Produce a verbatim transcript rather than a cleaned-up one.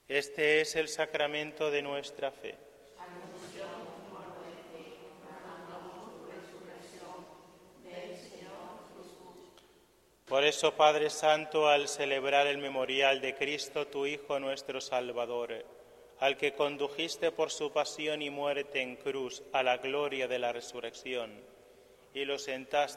Este es el sacramento de nuestra fe. Por eso, Padre Santo, al celebrar el memorial de Cristo, tu Hijo nuestro Salvador, al que condujiste por su pasión y muerte en cruz a la gloria de la resurrección, y lo sentaste